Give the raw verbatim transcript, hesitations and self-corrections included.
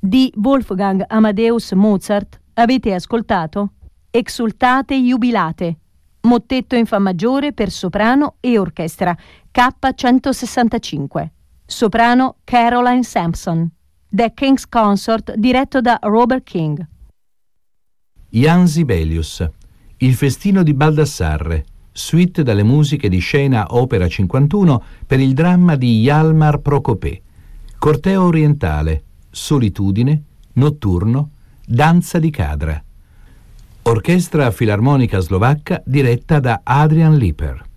di Wolfgang Amadeus Mozart avete ascoltato Exultate Jubilate, mottetto in fa maggiore per soprano e orchestra K centosessantacinque, soprano Caroline Sampson, The King's Consort diretto da Robert King. Jan Sibelius, Il festino di Baldassarre, suite dalle musiche di scena opera cinquantuno per il dramma di Hjalmar Prokopé, corteo orientale, solitudine, notturno, danza di Cadra. Orchestra Filarmonica Slovacca diretta da Adrian Liper.